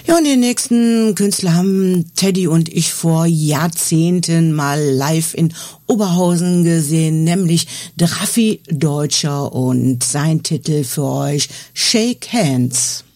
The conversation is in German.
Ja, und den nächsten Künstler haben Teddy und ich vor Jahrzehnten mal live in Oberhausen gesehen, nämlich Raffi Deutscher und sein Titel für euch Shake Hands.